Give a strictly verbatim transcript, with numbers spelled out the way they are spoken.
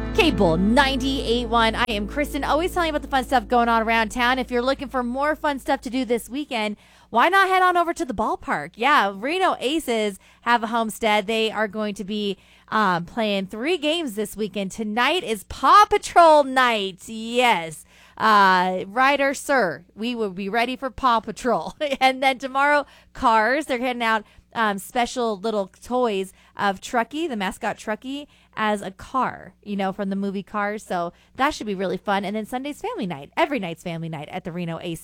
Cable ninety-eight point one. I am Kristen, always telling you about the fun stuff going on around town. If you're looking for more fun stuff to do this weekend, why not head on over to the ballpark? Yeah, Reno Aces have a homestead. They are going to be um, playing three games this weekend. Tonight is Paw Patrol night. Yes. Uh, Ryder, sir, we will be ready for Paw Patrol. And then tomorrow, Cars. They're heading out um, special little toys of Truckee, the mascot Truckee, as a car, you know, from the movie Cars. So that should be really fun. And then Sunday's family night. Every night's family night at the Reno Aces.